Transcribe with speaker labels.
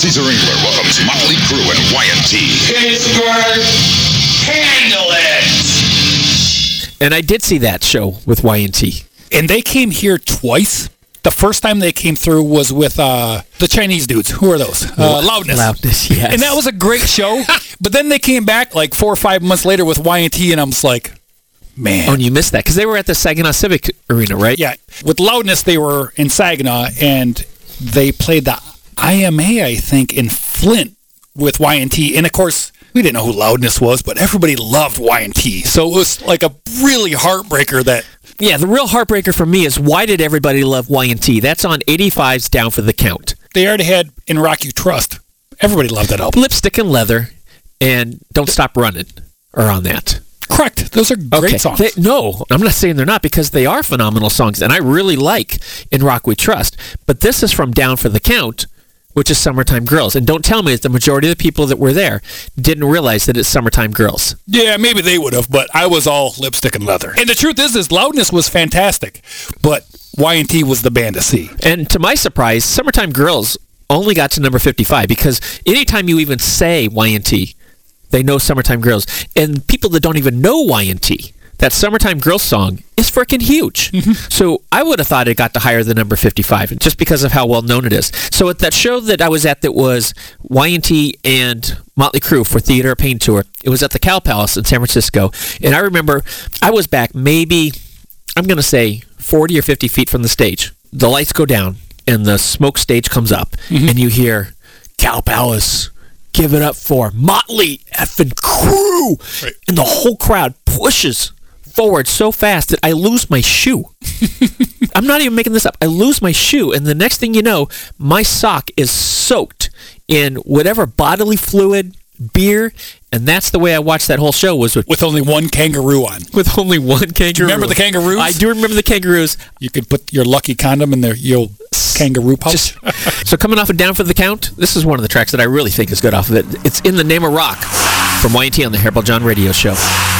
Speaker 1: Caesar Engler welcomes Motley Crue and Y&T.
Speaker 2: Pittsburgh, handle it!
Speaker 3: And I did see that show with Y&T.
Speaker 4: And they came here twice. The first time they came through was with the Chinese dudes. Who are those? Loudness.
Speaker 3: Loudness, yes.
Speaker 4: And that was a great show. But then they came back like 4 or 5 months later with Y&T, and I'm just like, man.
Speaker 3: Oh, and you missed that because they were at the Saginaw Civic Arena, right?
Speaker 4: Yeah. With Loudness, they were in Saginaw, and they played the IMA, I think, in Flint with Y&T. And, of course, we didn't know who Loudness was, but everybody loved Y&T. So it was like a really heartbreaker that...
Speaker 3: Yeah, the real heartbreaker for me is why did everybody love Y&T? That's on 85's Down for the Count.
Speaker 4: They already had In Rock You Trust. Everybody loved that album.
Speaker 3: Lipstick and Leather and Don't Stop Running are on that.
Speaker 4: Correct. Those are great songs.
Speaker 3: No, I'm not saying they're not because they are phenomenal songs, and I really like In Rock We Trust. But this is from Down for the Count, which is Summertime Girls. And don't tell me that the majority of the people that were there didn't realize that it's Summertime Girls.
Speaker 4: Yeah, maybe they would have, but I was all Lipstick and Leather. And the truth is Loudness was fantastic, but Y&T was the band to see.
Speaker 3: And to my surprise, Summertime Girls only got to number 55 because anytime you even say Y&T, they know Summertime Girls. And people that don't even know Y&T, that Summertime Girls song is freaking huge. So I would have thought it got to higher than number 55 just because of how well known it is. So at that show that I was at that was Y&T and Motley Crue for Theater of Pain Tour, it was at the Cow Palace in San Francisco. And I remember I was back maybe, I'm going to say 40 or 50 feet from the stage. The lights go down and the smoke stage comes up and you hear Cow Palace, give it up for Motley effing Crue. Right. And the whole crowd pushes forward so fast that I lose my shoe. I'm not even making this up. I lose my shoe, and the next thing you know, my sock is soaked in whatever bodily fluid, beer, and that's the way I watched that whole show was
Speaker 4: with only one kangaroo on.
Speaker 3: With only one kangaroo.
Speaker 4: Do you remember the kangaroos?
Speaker 3: I do remember the kangaroos.
Speaker 4: You could put your lucky condom in your kangaroo pouch.
Speaker 3: So coming off of Down for the Count, this is one of the tracks that I really think is good off of it. It's In the Name of Rock from Y&T on the Harold John Radio Show.